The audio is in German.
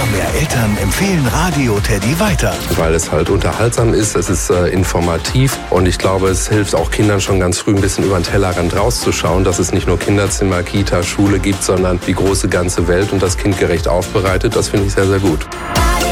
mehr Eltern empfehlen Radio Teddy weiter. Weil es halt unterhaltsam ist, es ist informativ und ich glaube, es hilft auch Kindern schon ganz früh ein bisschen über den Tellerrand rauszuschauen, dass es nicht nur Kinderzimmer, Kita, Schule gibt, sondern die große ganze Welt und das kindgerecht aufbereitet. Das finde ich sehr, sehr gut.